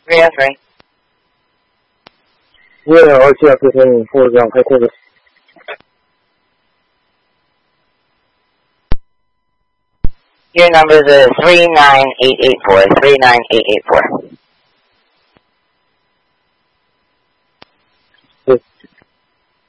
303. Yeah, RTF within foreground headquarters. Your number is 39884. 39884.